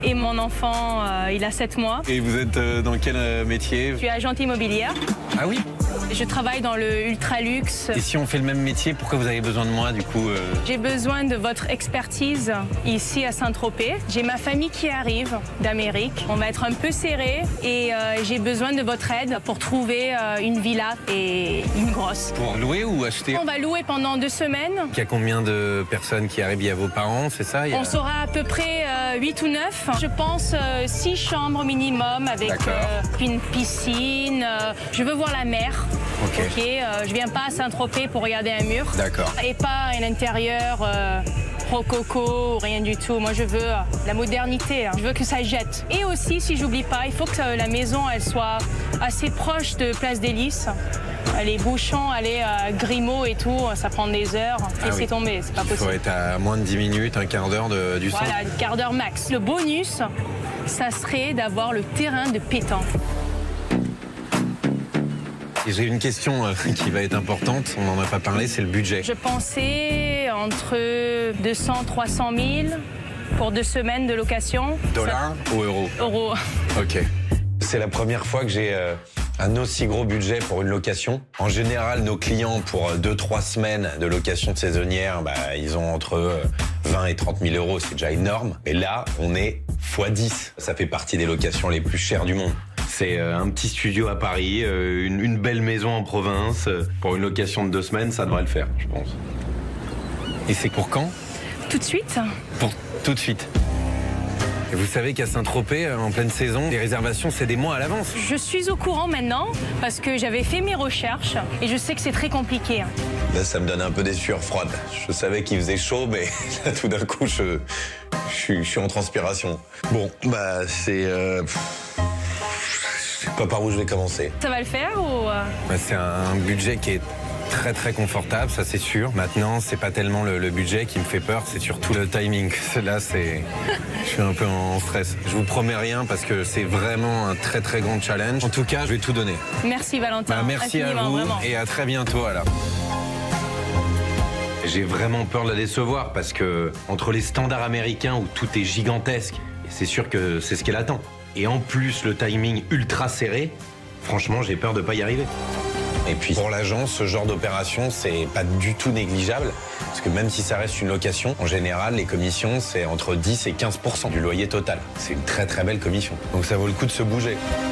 Et mon enfant, il a 7 mois. Et vous êtes dans quel métier? Je suis agente immobilière. Ah oui? Je travaille dans le ultra-luxe. Et si on fait le même métier, pourquoi vous avez besoin de moi du coup J'ai besoin de votre expertise ici à Saint-Tropez. J'ai ma famille qui arrive d'Amérique. On va être un peu serré et j'ai besoin de votre aide pour trouver une villa et une grosse. Pour louer ou acheter? On va louer pendant 2 semaines. Il y a combien de personnes qui arrivent? Il y a vos parents, c'est ça? On sera à peu près 8 ou 9. Je pense 6 chambres minimum avec une piscine. Je veux voir la mer. Ok. Je viens pas à Saint-Tropez pour regarder un mur. D'accord. Et pas un intérieur rococo, rien du tout. Moi, je veux la modernité. Je veux que ça jette. Et aussi, si j'oublie pas, il faut que la maison elle soit assez proche de Place des Lys. Les bouchons, aller à Grimaud et tout, ça prend des heures. Laissez tomber, c'est pas possible. Il faut être à moins de 10 minutes, un quart d'heure du centre. Voilà, un quart d'heure max. Le bonus, ça serait d'avoir le terrain de pétanque. J'ai une question qui va être importante, on n'en a pas parlé, c'est le budget. Je pensais entre 200 000 300 000 pour 2 semaines de location. Dollars ou euros? Euros. Ok. C'est la première fois que j'ai un aussi gros budget pour une location. En général, nos clients, pour 2-3 semaines de location saisonnière, ils ont entre 20 et 30 000 euros. C'est déjà énorme. Et là, on est x10. Ça fait partie des locations les plus chères du monde. C'est un petit studio à Paris, une belle maison en province. Pour une location de 2 semaines, ça devrait le faire, je pense. Et c'est pour quand? Tout de suite. Pour tout de suite. Et vous savez qu'à Saint-Tropez, en pleine saison, les réservations, c'est des mois à l'avance. Je suis au courant maintenant parce que j'avais fait mes recherches et je sais que c'est très compliqué. Là, ça me donne un peu des sueurs froides. Je savais qu'il faisait chaud, mais là, tout d'un coup, je suis en transpiration. Bon, c'est... Je sais pas par où je vais commencer. Ça va le faire ou... C'est un budget qui est très très confortable, ça c'est sûr. Maintenant, c'est pas tellement le budget qui me fait peur, c'est surtout le timing. Là, je suis un peu en stress. Je vous promets rien parce que c'est vraiment un très très grand challenge. En tout cas, je vais tout donner. Merci Valentin. Merci à vous vraiment. Et à très bientôt alors. J'ai vraiment peur de la décevoir parce que entre les standards américains où tout est gigantesque, c'est sûr que c'est ce qu'elle attend. Et en plus, le timing ultra serré, franchement, j'ai peur de pas y arriver. Et puis, pour l'agence, ce genre d'opération, c'est pas du tout négligeable. Parce que même si ça reste une location, en général, les commissions, c'est entre 10 et 15% du loyer total. C'est une très très belle commission. Donc ça vaut le coup de se bouger.